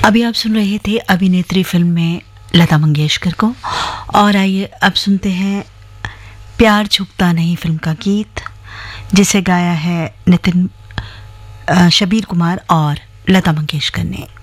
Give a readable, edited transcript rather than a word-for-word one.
अभी आप सुन रहे थे अभिनेत्री फिल्म में लता मंगेशकर को। और आइए अब सुनते हैं प्यार झुकता नहीं फिल्म का गीत, जिसे गाया है नितिन शबीर कुमार और लता मंगेशकर ने।